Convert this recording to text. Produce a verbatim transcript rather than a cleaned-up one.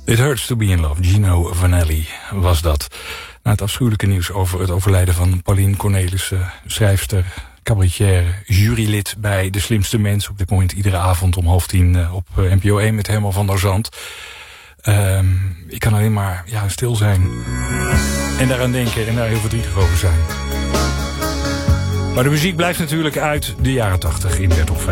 It Hurts to Be in Love, Gino Vanelli was dat. Na het afschuwelijke nieuws over het overlijden van Pauline Cornelissen, schrijfster, cabaretier, jurylid bij De Slimste Mens. Op dit moment iedere avond om half tien op N P O één met Herman van der Zand. Um, ik kan alleen maar ja, stil zijn en daaraan denken en daar heel verdrietig over zijn. Maar de muziek blijft natuurlijk uit de jaren tachtig in Bertolf.